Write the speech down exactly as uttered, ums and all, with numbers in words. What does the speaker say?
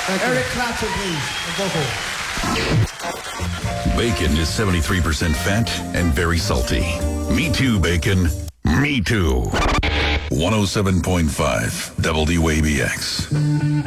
Eric Clapton, please. Vocal. Bacon is seventy-three percent fat and very salty. Me too, bacon. Me too. one oh seven point five W A B X.